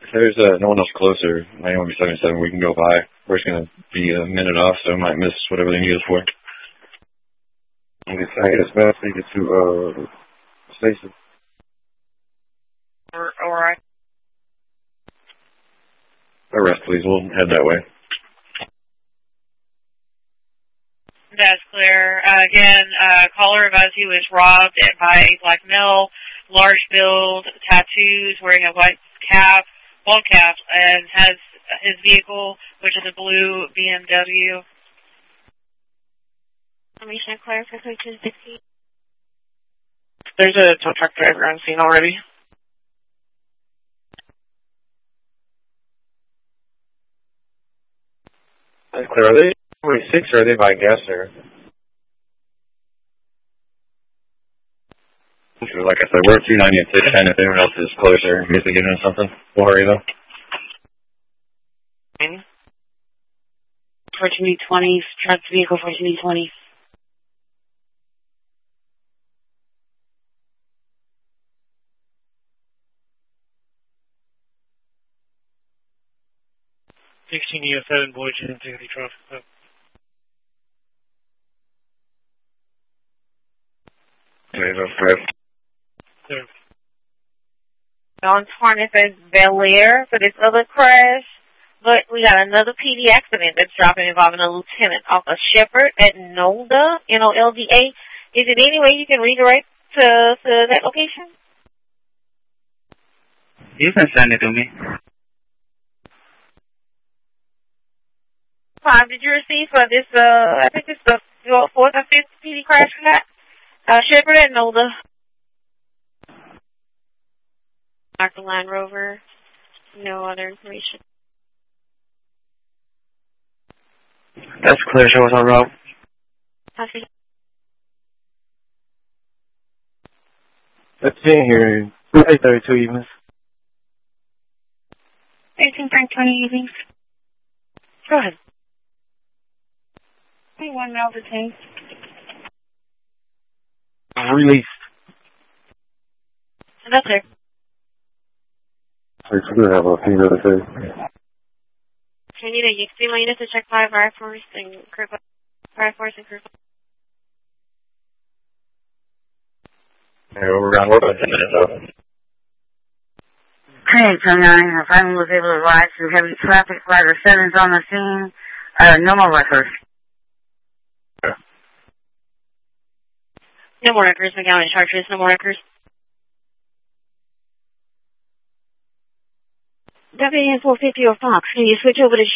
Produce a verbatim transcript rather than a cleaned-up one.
If there's uh, no one else closer, ninety-one B seventy-seven, we can go by. We're just going to be a minute off, so I might miss whatever they need us for. I'm just trying to get us back so you get to uh, station. All right. Arrest, please. We'll head that way. That's clear. Uh, again, uh, caller advised he was robbed by a black male, large build, tattoos, wearing a white cap, bald cap, and has his vehicle, which is a blue B M W. Information clear for three two six eight. There's a tow truck driver on scene already. That's clear. Are they forty-six or are they by Gasser? Like I said, we're at two ninety and six ten. If anyone else is closer, in case they get into something, we'll hurry though. fourteen B twenty, truck vehicle fourteen B twenty. sixteen E S seven, Voyager, and take the traffic stop. Okay, that's correct. There. On Harness is Bel Air for this other crash. But we got another P D accident that's dropping involving a lieutenant off of Shepherd at Nolda, N O L D A. Is it any way you can redirect to, to that location? You can send it to me. Five, did you receive for this, uh, I think it's the fourth or fifth P D crash for that? Uh, Shepherd at Nolda. Doctor Land Rover. No other information. That's clear. Show us on route. Copy. Let's see here. eight thirty-two evenings. eighteen twenty evenings. Go ahead. One mile detained. Released. That's it. We do have a few other things. I need a U X B unit to check five Fire Force and crew. Fire Force and crew. Yeah, we're around work on ten minutes out. Hey, ten nine, if I was able to rise through heavy traffic, flight or sevens on the scene, uh, no more records. Yeah. No more records, McGowan charges, no more records. W N four fifty or Fox, can you switch over to